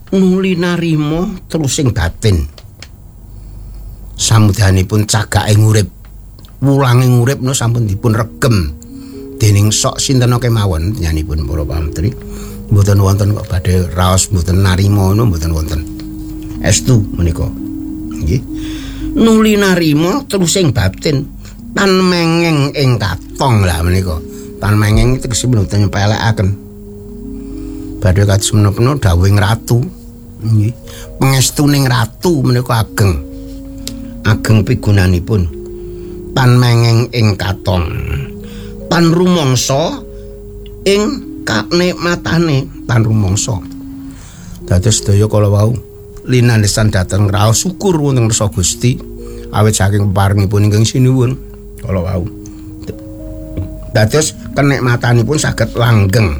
nuli narima terusing batin. Samudayanipun cagake ngurip, wulange ngurip no sampun dipun regem dening sok sinten kemawon nyanipun para pamtri. Mboten wonten kok badhe raos mboten narima no mboten wonten. Estu menika. Nggih. Nuli narima terusing batin tan mengeng ing katong lah menika. Tan mengeng itu mboten nyepelekaken. Badhe kados menapa dawuhing ratu. Nggih. Pangestuning ratu menika ageng. Ageng pigunanipun. Tan mengeng ing katong. Tan rumangsa ing kanikmatane tan rumangsa. Dados sedaya kala wau linanesan dhateng raos syukur wonten ngarsa Gusti awit saking paringipun ingkang sinuwun kala wau. Dados kenikmatanipun saged langgeng.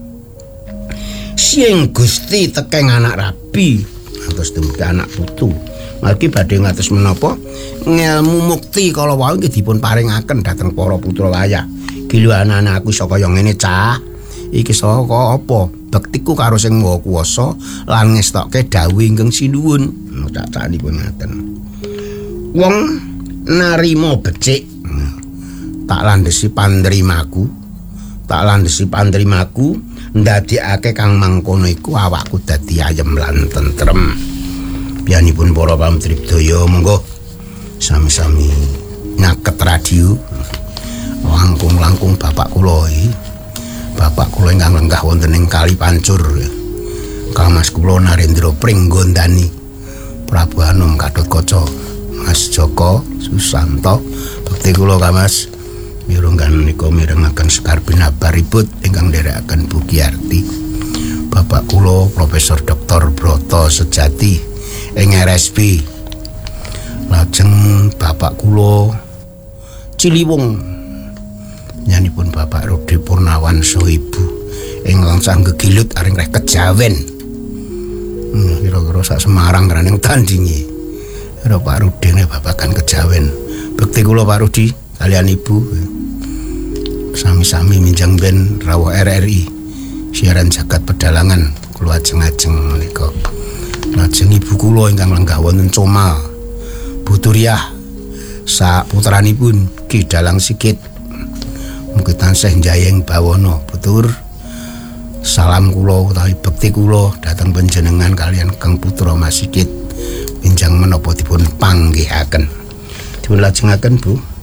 Sing Gusti tekeng anak rabi ngantos dumugi anak putu. Margi badhe ngatos menapa ngelmu mukti kala wau nggih dipun paringaken dhateng para putra wayah. Gilu anak-anakku saka yang ngene cah. Iki saka apa? Bektiku karo sing Maha Kuwasa lan ngestokke dawuh ingkang sinuwun. Cacahipun ngaten. Wong narima becik. Tak landhesi pandrimaku. Tak landhesi pandrimaku ndadekake kang mangkono iku awakku dadi ayem lan tentrem. Biyanipun para pamtri daya monggo sami-sami nyaket radio. Langkung-langkung bapak kula iki. Bapak kula ingkang lenggah wonten ing Kali Pancur. Kamas kula Narendra Pringgondani. Prabu Anom Gatotkaca. Mas Joko Susanto. Bekti kula Kamas mirunggan nika mirengaken sekar binabaripun ingkang nderekaken Bu Giarti. Bapak kula Profesor Dr. Broto Sejati ing RSP. Lajeng bapak kula Ciliwung nyanipun Bapak Rudi Purnawan Ibu ingkang sang gegilut aring reh kejawen. Kira-kira sak Semarang raning tandingi. Kira Pak Rudi ne babagan kejawen. Bekti kula Pak Rudi kalian Ibu sami-sami minjang ben rawuh RRI siaran jagat pedalangan kula ajeng-ajeng menika. Lajeng ibu kula ingkang lenggah wonten Comal Buturiah sak putranipun Ki Dalang Sikit. Mugi tansah njayeng bawana putur. Salam kula utawi bekti kula dhateng panjenengan kalian Kang Putra Mas Sikit. Pinjang menapa dipun panggihaken. Dipun lajengaken Bu.